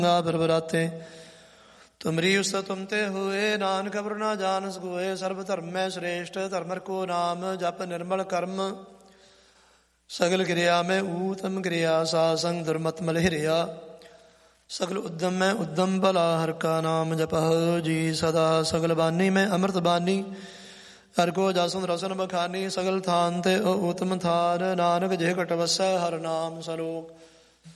ਬਰਬਰਾਤੇ ਤੁਮਰੀ ਉਸ ਤੁਮ ਤੇ ਹੋਏ, ਨਾਨਕ ਬਰ ਨਾ ਜਾਣਸ ਕੋਏ। ਸਰਬ ਧਰਮ ਮੈਂ ਸ੍ਰੇਸ਼ਟ, ਧਰਮ ਕੋ ਨਾਮ ਜਪ ਨਿਰਮਲ ਕਰਮ। ਸਗਲ ਕਿਰਿਆ ਮੈਂ ਊਤਮ ਕਿਰਿਆ, ਸਾਧ ਸੰਗ ਦੁਰਮਤ ਮਲ ਹਿਰਿਆ। ਸਗਲ ਉਦਮ ਮੈਂ ਉਦਮ ਭਲਾ, ਹਰ ਕਾ ਨਾਮ ਜਪਹੁ ਜੀ ਸਦਾ। ਸਗਲ ਬਾਨੀ ਮੈਂ ਅੰਮ੍ਰਿਤ ਬਾਨੀ, ਹਰ ਕੋ ਜਸੁਨ ਰਸਨ ਬਖਾਨੀ। ਸਗਲ ਥਾਨ ਤੇ ਊਤਮ ਥਾਨ, ਨਾਨਕ ਜੇ ਘਟ ਵਸੈ ਹਰ ਨਾਮ ਸਲੋਕ।